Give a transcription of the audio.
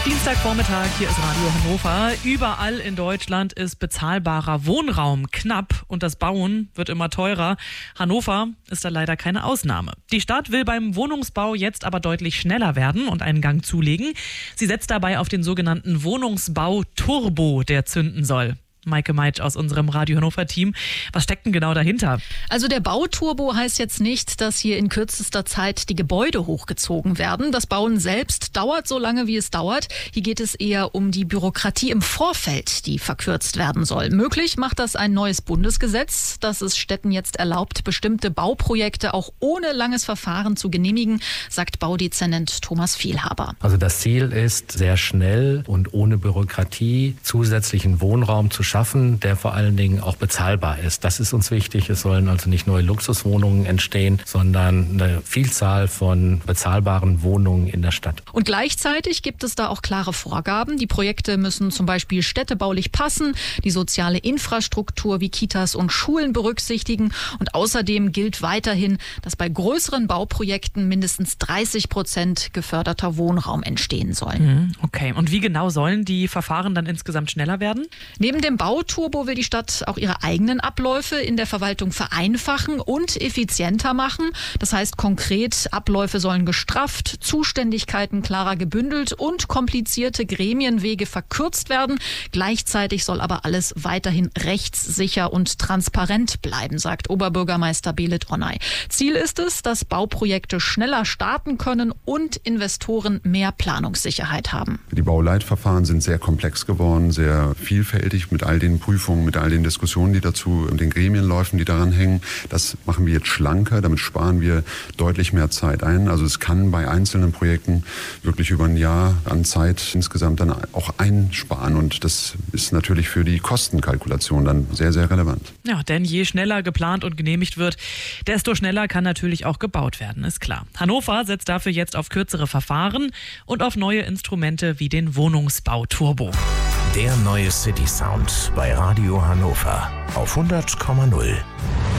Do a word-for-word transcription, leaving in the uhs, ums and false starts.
Dienstagvormittag, hier ist Radio Hannover. Überall in Deutschland ist bezahlbarer Wohnraum knapp und das Bauen wird immer teurer. Hannover ist da leider keine Ausnahme. Die Stadt will beim Wohnungsbau jetzt aber deutlich schneller werden und einen Gang zulegen. Sie setzt dabei auf den sogenannten Wohnungsbau-Turbo, der zünden soll. Maike Meitsch aus unserem Radio Hannover-Team. Was steckt denn genau dahinter? Also der Bauturbo heißt jetzt nicht, dass hier in kürzester Zeit die Gebäude hochgezogen werden. Das Bauen selbst dauert so lange, wie es dauert. Hier geht es eher um die Bürokratie im Vorfeld, die verkürzt werden soll. Möglich macht das ein neues Bundesgesetz, das es Städten jetzt erlaubt, bestimmte Bauprojekte auch ohne langes Verfahren zu genehmigen, sagt Baudezernent Thomas Vielhaber. Also das Ziel ist, sehr schnell und ohne Bürokratie zusätzlichen Wohnraum zu schaffen, der vor allen Dingen auch bezahlbar ist. Das ist uns wichtig. Es sollen also nicht neue Luxuswohnungen entstehen, sondern eine Vielzahl von bezahlbaren Wohnungen in der Stadt. Und gleichzeitig gibt es da auch klare Vorgaben. Die Projekte müssen zum Beispiel städtebaulich passen, die soziale Infrastruktur wie Kitas und Schulen berücksichtigen. Und außerdem gilt weiterhin, dass bei größeren Bauprojekten mindestens dreißig Prozent geförderter Wohnraum entstehen sollen. Okay, und wie genau sollen die Verfahren dann insgesamt schneller werden? Neben dem Bauturbo will die Stadt auch ihre eigenen Abläufe in der Verwaltung vereinfachen und effizienter machen. Das heißt konkret, Abläufe sollen gestrafft, Zuständigkeiten klarer gebündelt und komplizierte Gremienwege verkürzt werden. Gleichzeitig soll aber alles weiterhin rechtssicher und transparent bleiben, sagt Oberbürgermeister Belit Onay. Ziel ist es, dass Bauprojekte schneller starten können und Investoren mehr Planungssicherheit haben. Die Bauleitverfahren sind sehr komplex geworden, sehr vielfältig mit all den Prüfungen, mit all den Diskussionen, die dazu und den Gremien laufen, die daran hängen. Das machen wir jetzt schlanker, damit sparen wir deutlich mehr Zeit ein. Also es kann bei einzelnen Projekten wirklich über ein Jahr an Zeit insgesamt dann auch einsparen und das ist natürlich für die Kostenkalkulation dann sehr, sehr relevant. Ja, denn je schneller geplant und genehmigt wird, desto schneller kann natürlich auch gebaut werden, ist klar. Hannover setzt dafür jetzt auf kürzere Verfahren und auf neue Instrumente wie den Wohnungsbau-Turbo. Der neue City Sound bei Radio Hannover auf hundert Komma null.